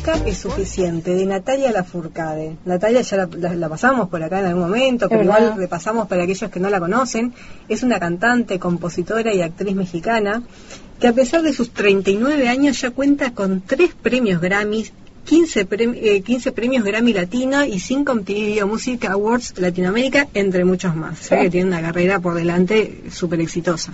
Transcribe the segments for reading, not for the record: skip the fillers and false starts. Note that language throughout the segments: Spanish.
Nunca es suficiente, de Natalia Lafourcade. Natalia ya la pasamos por acá en algún momento, pero igual repasamos para aquellos que no la conocen. Es una cantante, compositora y actriz mexicana que a pesar de sus 39 años ya cuenta con 3 premios Grammys, 15 premios Grammy Latino y 5 MTV Video Music Awards Latinoamérica, entre muchos más. O sea que tiene una carrera por delante súper exitosa.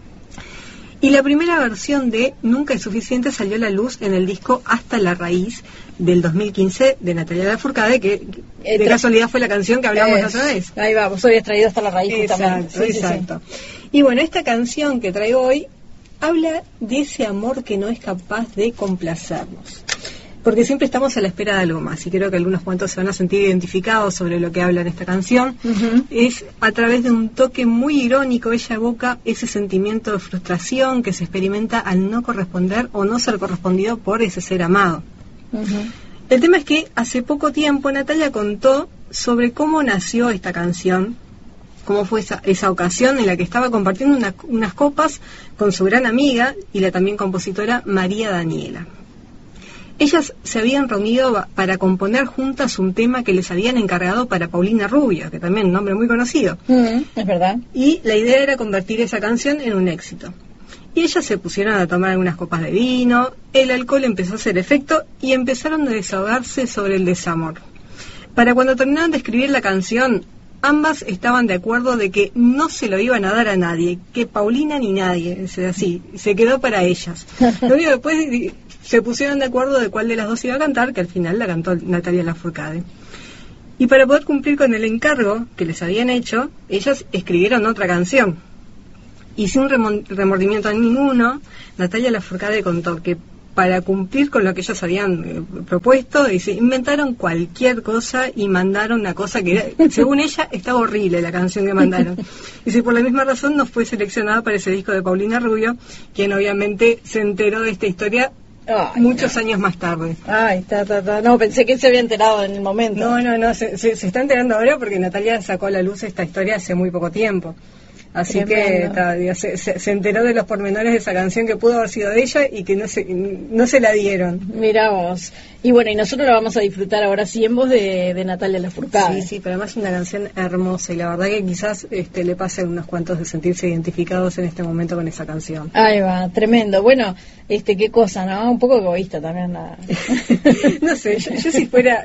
Y la primera versión de Nunca es suficiente salió a la luz en el disco Hasta la Raíz del 2015 de Natalia Lafourcade, que de casualidad fue la canción que hablamos la otra vez. Ahí va, vos habías traído Hasta la Raíz justamente. Exacto. Y bueno, esta canción que traigo hoy habla de ese amor que no es capaz de complacernos. Porque siempre estamos a la espera de algo más, y creo que algunos cuantos se van a sentir identificados sobre lo que habla en esta canción. Es a través de un toque muy irónico, ella evoca ese sentimiento de frustración que se experimenta al no corresponder o no ser correspondido por ese ser amado. El tema es que hace poco tiempo Natalia contó sobre cómo nació esta canción, cómo fue esa ocasión en la que estaba compartiendo unas copas con su gran amiga y la también compositora María Daniela. Ellas se habían reunido para componer juntas un tema que les habían encargado para Paulina Rubio, que también es un nombre muy conocido. Es verdad. Y la idea era convertir esa canción en un éxito. Y ellas se pusieron a tomar algunas copas de vino, el alcohol empezó a hacer efecto y empezaron a desahogarse sobre el desamor. Para cuando terminaron de escribir la canción, ambas estaban de acuerdo de que no se lo iban a dar a nadie, que Paulina ni nadie, es así, se quedó para ellas. Lo único que después se pusieron de acuerdo de cuál de las dos iba a cantar, que al final la cantó Natalia Lafourcade. Y para poder cumplir con el encargo que les habían hecho, ellas escribieron otra canción. Y sin remordimiento ninguno, Natalia Lafourcade contó que para cumplir con lo que ellos habían propuesto, dice, inventaron cualquier cosa y mandaron una cosa que, según ella, estaba horrible la canción que mandaron. Dice, por la misma razón no fue seleccionada para ese disco de Paulina Rubio, quien obviamente se enteró de esta historia muchos años más tarde. No, pensé que se había enterado en el momento. No, se está enterando ahora porque Natalia sacó a la luz esta historia hace muy poco tiempo. Así que se enteró de los pormenores de esa canción que pudo haber sido de ella y que no se la dieron. Mirá vos. Y bueno, y nosotros la vamos a disfrutar ahora sí en voz de Natalia Lafourcade. Sí, pero además es una canción hermosa y la verdad que quizás le pase a unos cuantos de sentirse identificados en este momento con esa canción. Ahí va, tremendo. Bueno, qué cosa, ¿no? Un poco egoísta también. No sé, yo si fuera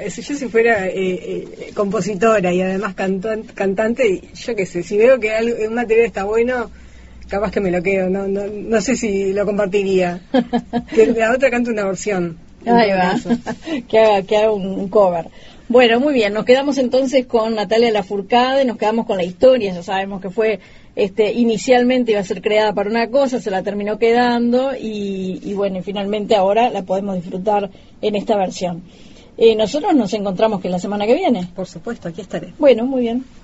compositora y además cantante, yo qué sé, si veo que un material está bueno, capaz que me lo quedo, no sé si lo compartiría. Que la otra cante una versión. Ahí va, que haga un cover. Bueno, muy bien, nos quedamos entonces con Natalia Lafourcade, nos quedamos con la historia, ya sabemos que fue inicialmente iba a ser creada para una cosa, se la terminó quedando y bueno, y finalmente ahora la podemos disfrutar en esta versión. Nosotros nos encontramos que la semana que viene. Por supuesto, aquí estaré. Bueno, muy bien.